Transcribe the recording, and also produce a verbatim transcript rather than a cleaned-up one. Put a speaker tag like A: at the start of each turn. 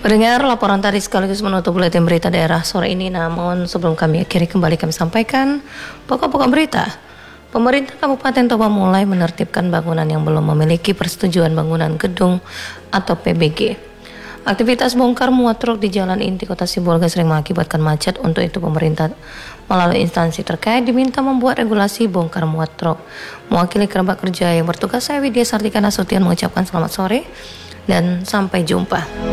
A: Mendengar laporan tadi sekaligus menutup buletin berita daerah sore ini, namun sebelum kami akhiri kembali kami sampaikan pokok-pokok berita. Pemerintah Kabupaten Toba mulai menertibkan bangunan yang belum memiliki persetujuan bangunan gedung atau P B G. Aktivitas bongkar muat truk di Jalan Inti Kota Sibolga sering mengakibatkan macet. Untuk itu pemerintah melalui instansi terkait diminta membuat regulasi bongkar muat truk. Mewakili kerabat kerja yang bertugas, saya Widya Sartika Nasution mengucapkan selamat sore dan sampai jumpa.